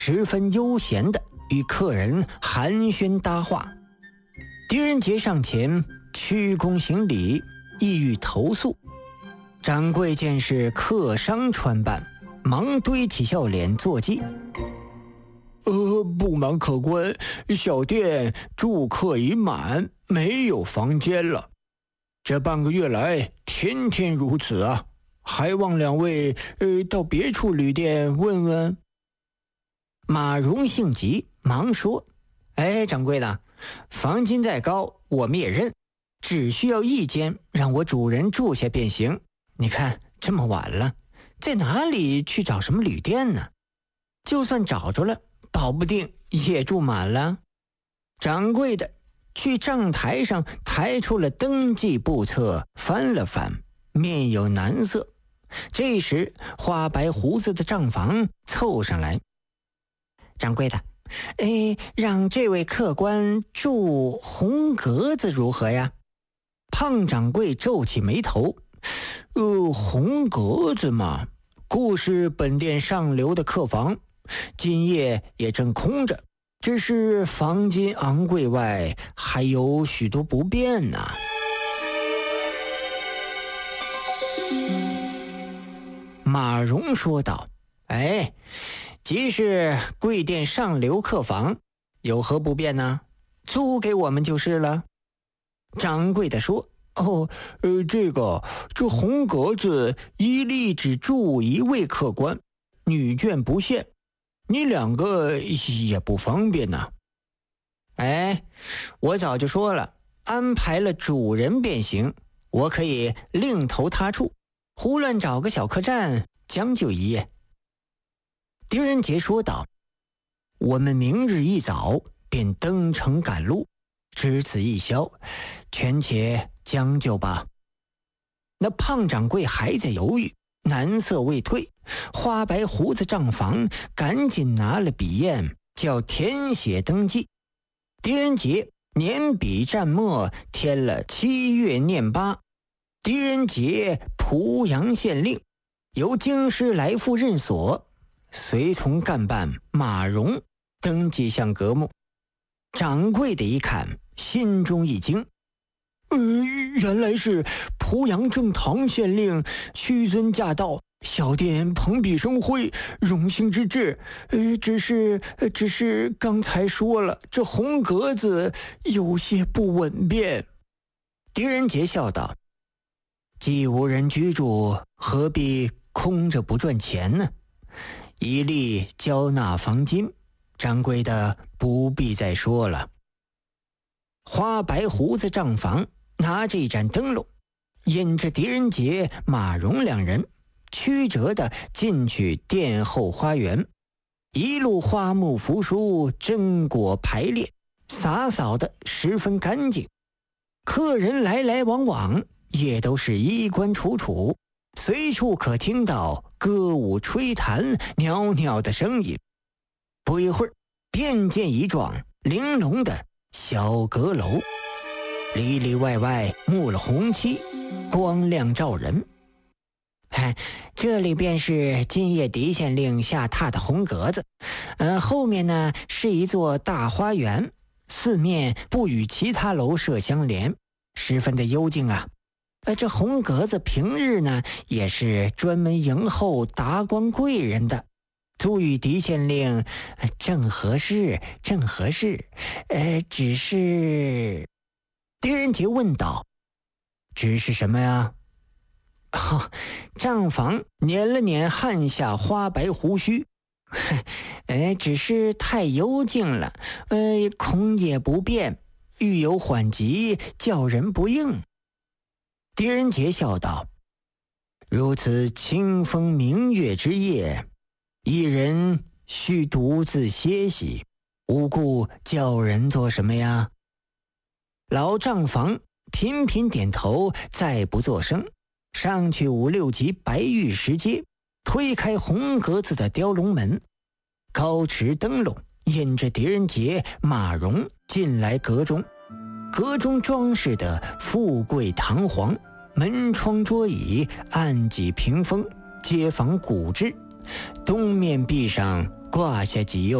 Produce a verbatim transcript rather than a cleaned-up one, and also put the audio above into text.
十分悠闲地与客人寒暄搭话。狄仁杰上前鞠躬行礼，意欲投诉。掌柜见是客商穿扮，忙堆起笑脸作揖：呃，不瞒客官，小店住客已满，没有房间了。这半个月来，天天如此啊，还望两位呃到别处旅店问问。马荣性急，忙说：哎，掌柜的，房金再高我们也认，只需要一间让我主人住下便行。你看这么晚了，在哪里去找什么旅店呢？就算找着了，保不定也住满了。掌柜的去账台上抬出了登记簿册，翻了翻，面有难色。这时花白胡子的账房凑上来：掌柜的，哎，让这位客官住红格子如何呀？胖掌柜皱起眉头：呃，红格子嘛，故是本店上流的客房，今夜也正空着，只是房金昂贵外，还有许多不便呢、啊。马荣说道：哎，即是贵店上流客房，有何不便呢？租给我们就是了。掌柜的说：哦，呃，这个这红格子一例只住一位客官，女眷不限，你两个也不方便呐、啊。哎，我早就说了，安排了主人便行，我可以另投他处，胡乱找个小客栈将就一夜。狄仁杰说道：我们明日一早便登城赶路，只此一宵，权且将就吧。那胖掌柜还在犹豫，难色未退，花白胡子账房赶紧拿了笔砚，叫填写登记。狄仁杰年笔蘸墨填了七月念八，狄仁杰濮阳县令，由京师来复任所，随从干办马荣登记项格目。掌柜的一看，心中一惊：呃，原来是濮阳正堂县令屈尊驾到，小店蓬荜生辉，荣幸之至。呃，只是只是刚才说了，这红格子有些不稳便。狄仁杰笑道：既无人居住，何必空着不赚钱呢？一律交纳房金，掌柜的不必再说了。花白胡子账房拿着一盏灯笼，引着狄仁杰、马荣两人曲折地进去殿后花园。一路花木扶疏，榛果排列，洒扫得十分干净。客人来来往往，也都是衣冠楚楚，随处可听到歌舞吹弹袅袅的声音。不一会儿，便见一幢玲珑的小阁楼，里里外外幕了红漆，光亮照人。哎，这里便是今夜狄县令下榻的红格子，呃，后面呢是一座大花园，四面不与其他楼舍相连，十分的幽静啊。呃，这红格子平日呢也是专门迎候达官贵人的，租与狄县令、呃、正合适，正合适。呃，只是……狄仁杰问道：只是什么呀？哦，账房捻了捻汗下花白胡须，呃，只是太幽静了，呃，恐也不便，欲有缓急，叫人不应。狄仁杰笑道：如此清风明月之夜，一人须独自歇息，无故叫人做什么呀？老账房频频点头，再不作声，上去五六级白玉石阶，推开红格子的雕龙门，高持灯笼，引着狄仁杰、马荣进来阁中。阁中装饰的富贵堂皇，门窗桌椅、案几屏风，街坊古制。东面壁上胯下几右。